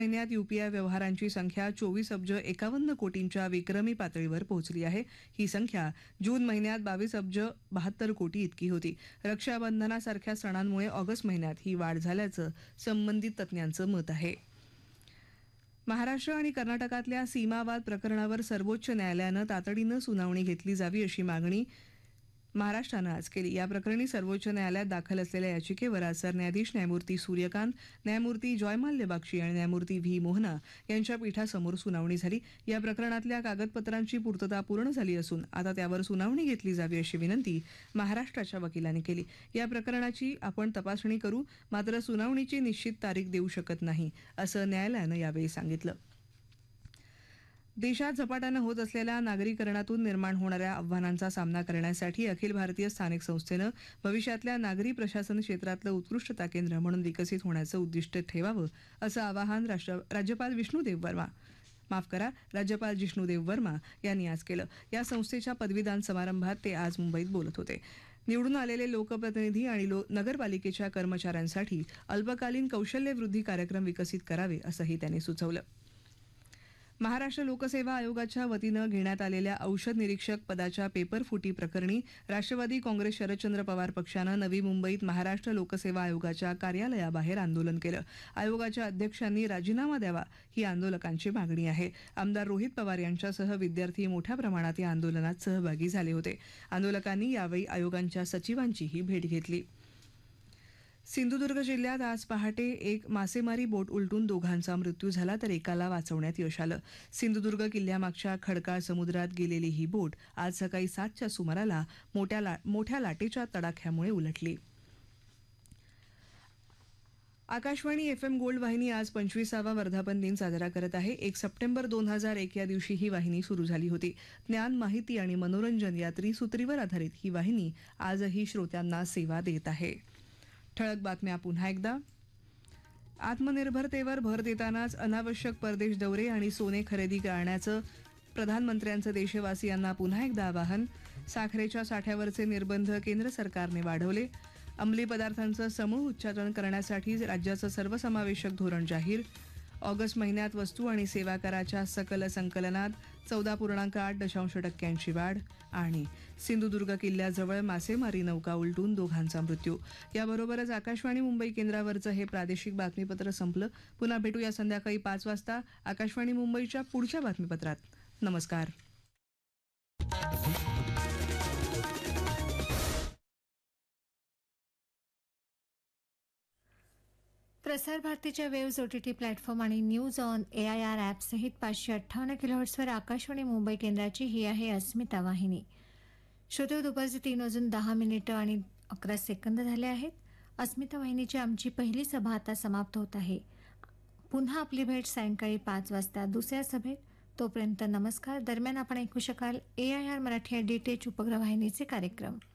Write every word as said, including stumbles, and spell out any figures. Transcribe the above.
महिन्यात यूपीआय व्यवहारांची संख्या चोवीस अब्ज एकावन्न कोटींच्या विक्रमी पातळीवर पोहोचली आहे. ही संख्या जून महिन्यात बावीस अब्ज बहात्तर कोटी इतकी होती. रक्षाबंधनासारख्या सणांमुळे ऑगस्ट महिन्यात ही वाढ झाल्याचं संबंधित तज्ज्ञांचं मत आहे. महाराष्ट्र आणि कर्नाटकातल्या सीमावाद प्रकरणावर सर्वोच्च न्यायालयानं तातडीनं सुनावणी घेतली जावी अशी मागणी महाराष्ट्रानं आज केली. या प्रकरणी सर्वोच्च न्यायालयात दाखल असलेल्या याचिकेवर आज सरन्यायाधीश न्यायमूर्ती सूर्यकांत, न्यायमूर्ती जॉयमाल्य बाक्षी आणि न्यायमूर्ती व्ही मोहना यांच्या पीठासमोर सुनावणी झाली. या प्रकरणातल्या कागदपत्रांची पूर्तता पूर्ण झाली असून आता त्यावर सुनावणी घेतली जावी अशी विनंती महाराष्ट्राच्या वकिलांनी केली. या प्रकरणाची आपण तपासणी करू, मात्र सुनावणीची निश्चित तारीख देऊ शकत नाही असं न्यायालयानं यावेळी सांगितलं. देशात झपाट्यानं होत असलेल्या नागरीकरणातून निर्माण होणाऱ्या आव्हानांचा सामना करण्यासाठी अखिल भारतीय स्थानिक संस्थेनं भविष्यातल्या नागरी प्रशासन क्षेत्रातलं उत्कृष्टता केंद्र म्हणून विकसित होण्याचं उद्दिष्ट ठेवावं असं आवाहन राष्ट्र राज्यपाल विष्णुदेव वर्मा माफ करा राज्यपाल जिष्णुदेव वर्मा यांनी आज केलं. या संस्थेच्या पदवीदान समारंभात ते आज मुंबईत बोलत होते. निवडून आलेले लोकप्रतिनिधी आणि लो नगरपालिकेच्या कर्मचाऱ्यांसाठी अल्पकालीन कौशल्यवृद्धी कार्यक्रम विकसित करावे असंही त्यांनी सुचवलं. महाराष्ट्र लोकसेवा आयोगाच्या वतीनं घेण्यात आलेल्या औषध निरीक्षक पदाच्या पेपरफुटी प्रकरणी राष्ट्रवादी काँग्रेस शरदचंद्र पवार पक्षानं नवी मुंबईत महाराष्ट्र लोकसेवा आयोगाच्या कार्यालयाबाहेर आंदोलन केलं. आयोगाच्या अध्यक्षांनी राजीनामा द्यावा ही आंदोलकांची मागणी आहे. आमदार रोहित पवार यांच्यासह विद्यार्थी मोठ्या प्रमाणात या आंदोलनात सहभागी झाले होते. आंदोलकांनी यावेळी आयोगांच्या सचिवांचीही भेट घेतली. सिंधुदुर्ग जिल्ह्यात आज पहाटे एक मासेमारी बोट उलटून दोघांचा मृत्यू झाला तर एकाला वाचवण्यात यश आलं. सिंधुदुर्ग किल्ल्यामागच्या खडकाळ समुद्रात गेलेली ही बोट आज सकाळी सातच्या सुमाराला मोठ्या ला, मोठ्या लाटेच्या तडाख्यामुळे उलटली. आकाशवाणी एफ एम गोल्ड वाहिनी आज पंचवीसावा वर्धापन दिन साजरा करत आहे. एक सप्टेंबर दोन हजार एक या दिवशी ही वाहिनी सुरू झाली होती. ज्ञान, माहिती आणि मनोरंजन या त्रिसूत्रीवर आधारित ही वाहिनी आजही श्रोत्यांना सेवा देत आहे. ठळक बातम्या पुन्हा एकदा. आत्मनिर्भरतेवर भर देतानाच अनावश्यक परदेश दौरे आणि सोने खरेदी टाळण्याचं प्रधानमंत्र्यांचं देशवासियांना पुन्हा एकदा आवाहन. साखरेच्या साठ्यावरचे निर्बंध केंद्र सरकारने वाढवले. अंमली पदार्थांचं समूळ उच्चाटन करण्यासाठी राज्याचं सर्वसमावेशक धोरण जाहीर. ऑगस्ट महिन्यात वस्तू आणि सेवा कराच्या सकल संकलनात चौदा पूर्णांक आठ दशांश टक्क्यांची वाढ. आणि सिंधुदुर्ग किल्ल्याजवळ मासेमारी नौका उलटून दोघांचा मृत्यू. याबरोबरच आकाशवाणी मुंबई केंद्रावरचं हे प्रादेशिक बातमीपत्र संपलं. पुन्हा भेटूया संध्याकाळी पाच वाजता आकाशवाणी मुंबईच्या पुढच्या बातमीपत्रात. नमस्कार. प्रसार भारतीच्या वेव्ज ओटीटी प्लॅटफॉर्म आणि news on A I R app सहित पाचशे अठ्ठावन्न किलोहर्ट्सवर आकाशवाणी मुंबई केंद्राची ही आहे अस्मिता वाहिनी. श्रोते, दुपारचे तीन वाजून दहा मिनिटं आणि अकरा सेकंद झाले आहेत. अस्मिता वाहिनीची आमची पहिली सभा आता समाप्त होत आहे. पुन्हा आपली भेट सायंकाळी पाच वाजता दुसऱ्या सभेत. तोपर्यंत नमस्कार. दरम्यान आपण ऐकू शकाल ए आय आर मराठी या डी टी एच उपग्रह वाहिनीचे कार्यक्रम.